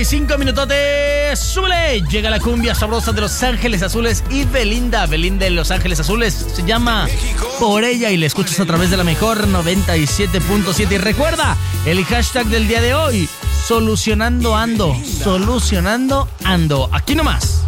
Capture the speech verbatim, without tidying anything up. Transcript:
y cinco minutotes. ¡Súbele! Llega la cumbia sabrosa de Los Ángeles Azules y Belinda. Belinda de Los Ángeles Azules se llama Por Ella y la escuchas a través de la mejor noventa y siete punto siete. Y recuerda, el hashtag del día de hoy, solucionando ando. Solucionando ando. Aquí nomás.